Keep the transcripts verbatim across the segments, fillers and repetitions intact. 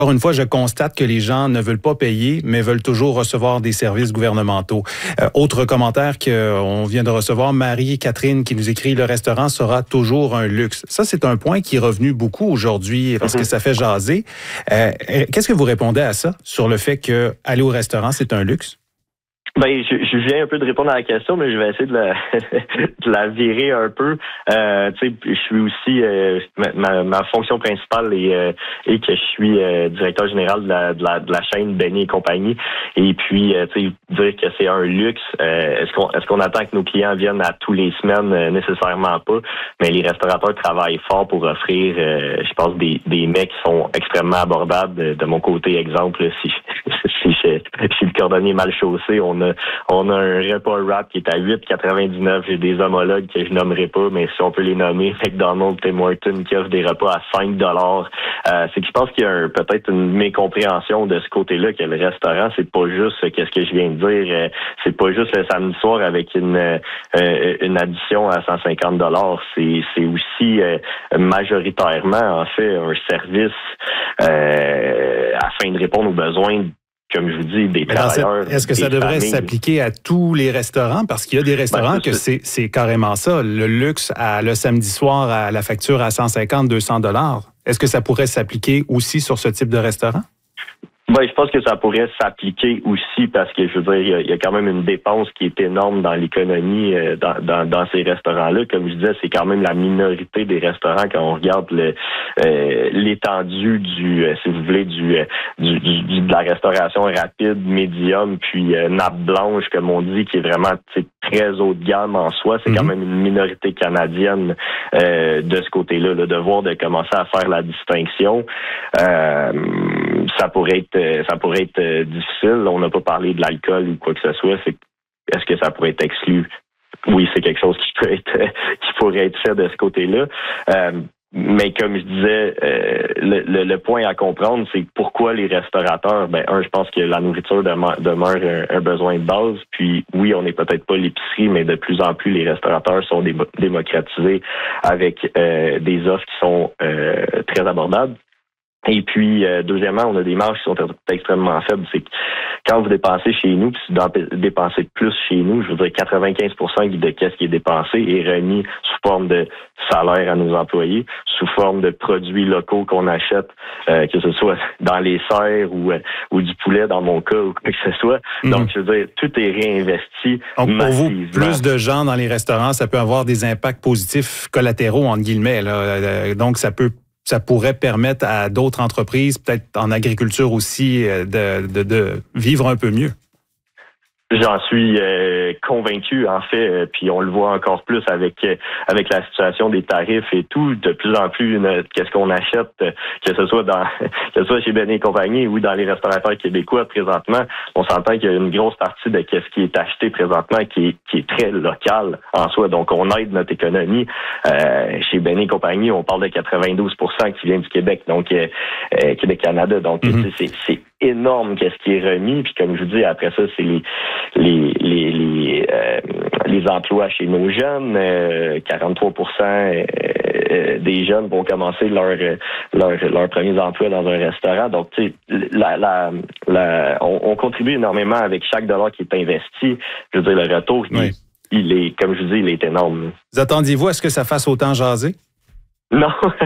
Encore une fois, je constate que les gens ne veulent pas payer, mais veulent toujours recevoir des services gouvernementaux. Euh, autre commentaire qu'on vient de recevoir, Marie-Catherine qui nous écrit « Le restaurant sera toujours un luxe ». Ça, c'est un point qui est revenu beaucoup aujourd'hui parce que ça fait jaser. Euh, qu'est-ce que vous répondez à ça, sur le fait que aller au restaurant, c'est un luxe? Ben, je, je viens un peu de répondre à la question, mais je vais essayer de la, de la virer un peu. Euh, tu sais, je suis aussi euh, ma, ma, ma fonction principale est, euh, est que je suis euh, directeur général de la, de la, de la chaîne Benny et compagnie. Et puis, euh, tu sais, dire que c'est un luxe, euh, est-ce qu'on est-ce qu'on attend que nos clients viennent à tous les semaines? Euh, nécessairement pas. Mais les restaurateurs travaillent fort pour offrir, euh, je pense, des, des mets qui sont extrêmement abordables. De, de mon côté, exemple, si si je, je suis le cordonnier mal chaussé, on a on a un repas wrap qui est à huit quatre-vingt-dix-neuf. J'ai des homologues que je nommerai pas, mais si on peut les nommer, McDonald's, Tim Hortons qui offre des repas à cinq dollars. Euh, c'est que je pense qu'il y a un, peut-être une mécompréhension de ce côté-là, que le restaurant, c'est pas juste qu'est-ce que je viens de dire, euh, c'est pas juste le samedi soir avec une euh, une addition à cent cinquante dollars. C'est c'est aussi euh, majoritairement en fait un service euh, afin de répondre aux besoins, comme je vous dis, des Mais travailleurs. Cette, est-ce que ça devrait familles. s'appliquer à tous les restaurants? Parce qu'il y a des restaurants ben, que c'est, c'est carrément ça. Le luxe, à, le samedi soir, à la facture à cent cinquante, deux cents dollars. Est-ce que ça pourrait s'appliquer aussi sur ce type de restaurant? Ben, je pense que ça pourrait s'appliquer aussi parce que, je veux dire, il y a, il y a quand même une dépense qui est énorme dans l'économie euh, dans, dans, dans ces restaurants-là. Comme je disais, c'est quand même la minorité des restaurants quand on regarde le, euh, l'étendue du, euh, si vous voulez, du, euh, du, du de la restauration rapide, médium, puis euh, nappe blanche, comme on dit, qui est vraiment très haut de gamme en soi. C'est mm-hmm. quand même une minorité canadienne euh, de ce côté-là. Le devoir de commencer à faire la distinction, euh, ça pourrait être ça pourrait être difficile. On n'a pas parlé de l'alcool ou quoi que ce soit. C'est, est-ce que ça pourrait être exclu? Oui, c'est quelque chose qui peut être qui pourrait être fait de ce côté-là. Euh, mais comme je disais, euh, le, le, le point à comprendre, c'est pourquoi les restaurateurs, ben un, je pense que la nourriture demeure, demeure un, un besoin de base. Puis oui, on n'est peut-être pas l'épicerie, mais de plus en plus, les restaurateurs sont dé- démocratisés avec euh, des offres qui sont euh, très abordables. Et puis, euh, deuxièmement, on a des marges qui sont extrêmement faibles. C'est que quand vous dépensez chez nous, puis si vous dépensez plus chez nous, je veux dire quatre-vingt-quinze pour cent de ce qui est dépensé est remis sous forme de salaire à nos employés, sous forme de produits locaux qu'on achète, euh, que ce soit dans les serres ou, euh, ou du poulet dans mon cas ou quoi que ce soit. Mm-hmm. Donc, je veux dire, tout est réinvesti. Donc, pour vous, plus de gens dans les restaurants, ça peut avoir des impacts positifs collatéraux, entre guillemets, là. Donc, ça peut Ça pourrait permettre à d'autres entreprises, peut-être en agriculture aussi, de, de, de vivre un peu mieux. J'en suis euh, convaincu, en fait, euh, puis on le voit encore plus avec euh, avec la situation des tarifs et tout. De plus en plus, une, qu'est-ce qu'on achète, euh, que ce soit dans que ce soit chez Benny et compagnie ou dans les restaurateurs québécois présentement, on s'entend qu'il y a une grosse partie de qu'est-ce qui est acheté présentement qui est qui est très local en soi. Donc, on aide notre économie. Euh, chez Benny et compagnie, on parle de quatre-vingt-douze pour cent qui vient du Québec, donc euh, euh, Québec-Canada. Donc, mm-hmm. c'est, c'est énorme qu'est-ce qui est remis. Puis comme je vous dis, après ça, c'est les les les les, euh, les emplois chez nos jeunes. Euh, quarante-trois pour cent euh, des jeunes vont commencer leur leur leurs premiers emplois dans un restaurant. Donc, tu sais, la, la, la, on, on contribue énormément avec chaque dollar qui est investi. Je veux dire, le retour, oui. il, il est, comme je vous dis, il est énorme. Vous attendiez-vous à ce que ça fasse autant jaser? Non.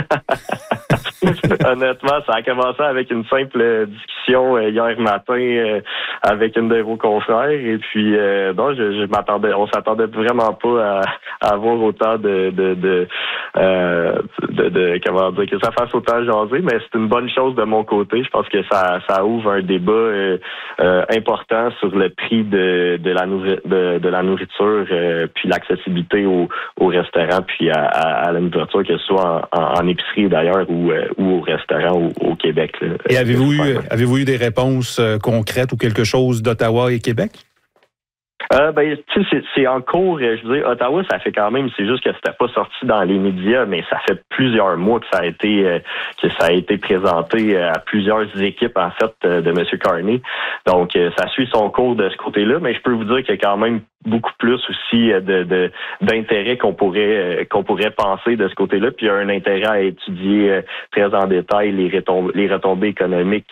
Honnêtement, ça a commencé avec une simple discussion hier matin avec une de vos confrères. Et puis, euh, non, je, je m'attendais, on s'attendait vraiment pas à, à avoir autant de, de, de, euh, de, de, comment dire, que ça fasse autant jaser. Mais c'est une bonne chose de mon côté. Je pense que ça, ça ouvre un débat euh, euh, important sur le prix de, de la nourri- de, de la nourriture, euh, puis l'accessibilité au, au restaurant, puis à, à, à la nourriture, que ce soit en, en, en épicerie d'ailleurs ou euh, ou au restaurant au, au Québec. Là. Et avez-vous eu, avez-vous eu des réponses euh, concrètes ou quelque chose d'Ottawa et Québec? Euh, ben, tu sais, c'est, c'est en cours. Je veux dire, Ottawa, ça fait quand même, c'est juste que c'était pas sorti dans les médias, mais ça fait plusieurs mois que ça a été euh, que ça a été présenté à plusieurs équipes, en fait, de M. Carney. Donc, euh, ça suit son cours de ce côté-là, mais je peux vous dire qu'il y a quand même beaucoup plus aussi de, de d'intérêt qu'on pourrait qu'on pourrait penser de ce côté-là. Puis il y a un intérêt à étudier très en détail les retombées, les retombées économiques